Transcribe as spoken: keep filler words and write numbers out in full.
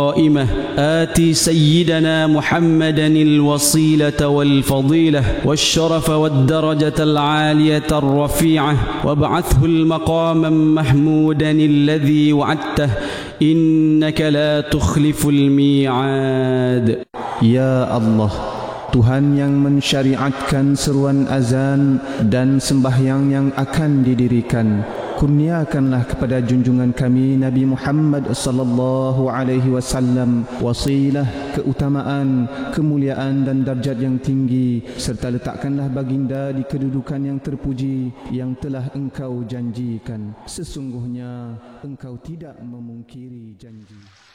قائمة آت سيدنا محمدا الوصيلة والفضيلة والشرف والدرجة العالية الرفيعة وابعثه المقاما محمودا الذي وعدته إنك لا تخلف الميعاد. Ya Allah, Tuhan yang mensyariatkan seruan azan dan sembahyang yang akan didirikan, kurniakanlah kepada junjungan kami Nabi Muhammad sallallahu alaihi wasallam wasilah, keutamaan, kemuliaan dan darjat yang tinggi, serta letakkanlah baginda di kedudukan yang terpuji yang telah Engkau janjikan. Sesungguhnya Engkau tidak memungkiri janji.